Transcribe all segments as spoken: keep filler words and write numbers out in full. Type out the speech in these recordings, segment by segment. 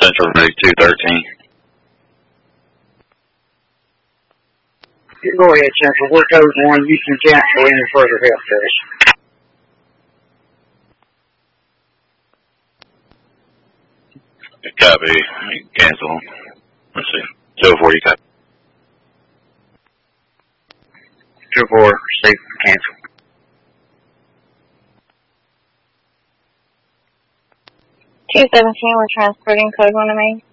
Central Route two thirteen. Go ahead, Central. We're code one. You can cancel any further help to us. Copy. Cancel. Let's see. two oh four, you copy. two oh four, Steve, cancel. two seventeen, we're transporting code one to Main.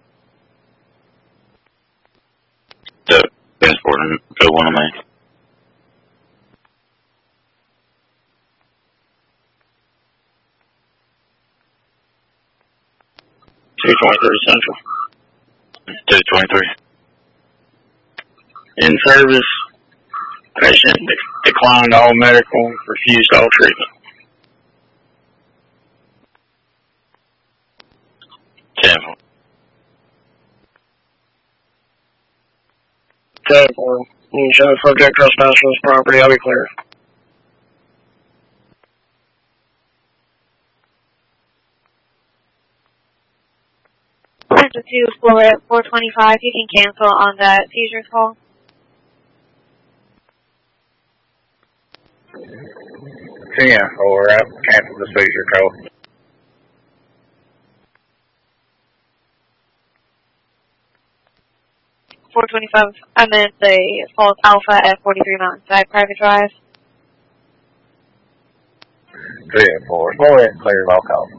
So, transporting code one to Main. two twenty-three Central. two twenty-three. In service. Patient de- declined all medical, refused all treatment. Cancel. ten four. You show subject trespass on this property, I'll be clear. Central two, floor at four twenty-five, you can cancel on that seizure call. ten four, I cancel the seizure call. four twenty-five, I meant the Falls Alpha at forty-three Mountainside Private Drive. ten four, go ahead and clear all calls.